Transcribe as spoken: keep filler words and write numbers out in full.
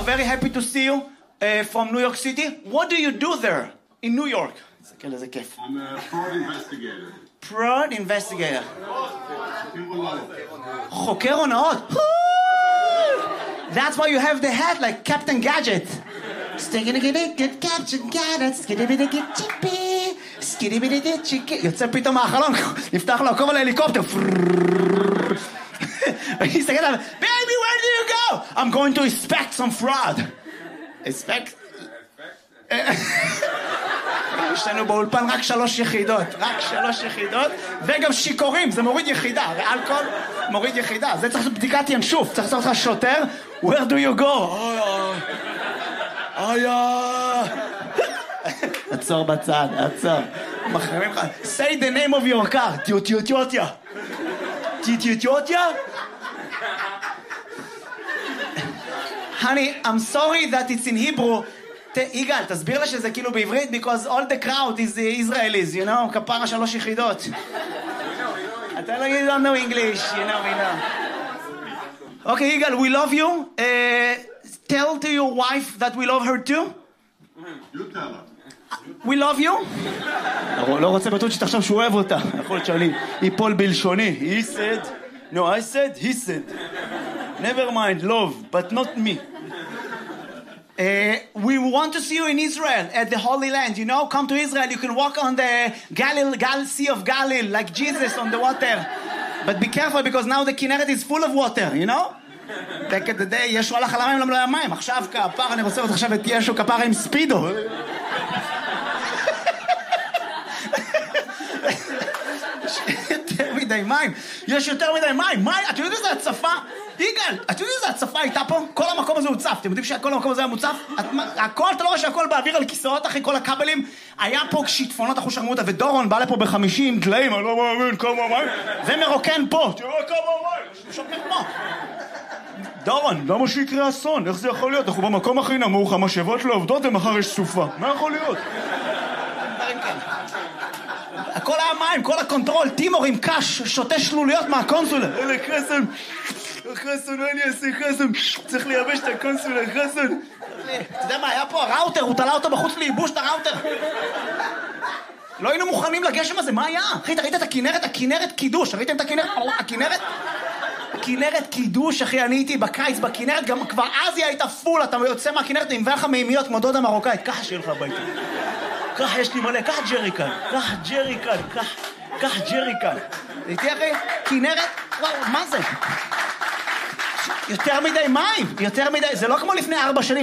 very happy to see you uh, from New York City. What do you do there in New York? I'm a fraud investigator. Fraud investigator. חוקר הונאות. That's why you have the hat like Captain Gadget. יוצא פתאום מהחלון, נפתח לו הכובע להליקופטר. יסתכל עליו, baby, where do you go? I'm going to inspect some fraud. inspect? יש לנו באולפן רק שלוש יחידות, רק שלוש יחידות, וגם שיקורים, זה מוריד יחידה, אלכוהול מוריד יחידה, זה צריך לעשות בדיקת ינשוף, צריך לעשות לך שוטר, where do you go? איה, עצור בצד, עצור, מחרימים לך, say the name of your car, טיוטיוטיוטיה, טיוטיוטיוטיה? Honey, I'm sorry that it's in Hebrew. יגאל, תסביר לה שזה כאילו בעברית, because all the crowd is Israelis, you know, כפרה שלוש יחידות. אתה לא you don't know English, you know, we know. Okay, יגאל, we love you. Uh, tell to your wife that we love her too. You tell her. We love you. לא רוצה בטוח שתחשב שהוא אוהב אותה. יכול להיות שאני ייפול בלשוני. He said, no, I said, he said. Never mind, love, but not me. Uh, we want to see you in Israel at the Holy Land, you know, come to Israel, you can walk on the Galil, Gal Sea of Galilee like Jesus on the water, but be careful because now the Kinneret is full of water, you know. back at the day, ישו הלך על המים, לא היה מים, עכשיו כפר, אני רוצה עכשיו את ישו כפר עם ספידו. יותר מדי מים, יש יותר מדי מים, מים, אתם יודעים איזה הצפה? יגאל, אתם יודעים איזה הצפה הייתה פה? כל המקום הזה הוצף, אתם יודעים שכל המקום הזה היה מוצף? הכל, אתה לא רואה שהכל באוויר על כיסאות אחרי כל הכבלים? היה פה שיטפונות אחוז שרמוטה, ודורון בא לפה בחמישים דליים, אני לא מאמין, כמה מים, ומרוקן פה, תראו כמה מים, שוקר פה. דורון, למה שיקרה אסון? איך זה יכול להיות? אנחנו במקום הכי נמוך, המשאבות לא עובדות ומחר יש סופה. מה יכול להיות? הכל היה מים, כל הקונטרול, טימור עם קש, שותה שלוליות מהקונסולה. אלה חסן, חסן, אני אעשה חסן, צריך לייבש את הקונסולה, חסן. אתה יודע מה, היה פה הראוטר, הוא תלה אותו בחוץ לייבוש את הראוטר. לא היינו מוכנים לגשם הזה, מה היה? אחי, אתה ראית את הכינרת? הכינרת קידוש, ראיתם את הכינרת? הכינרת? הכינרת קידוש, אחי, אני הייתי בקיץ בכינרת, גם כבר אז היא הייתה פול, אתה יוצא מהכינרת עם לך מימיות כמו דודה מרוקאית, ככה שיהיה לך הביתה. ככה יש לי מלא, ככה ג'ריקן, ככה ג'ריקן, ככה ג'ריקן. הייתי אחי, כינרת, וואו, מה זה? יותר מדי מים, יותר מדי, זה לא כמו לפני ארבע שנים,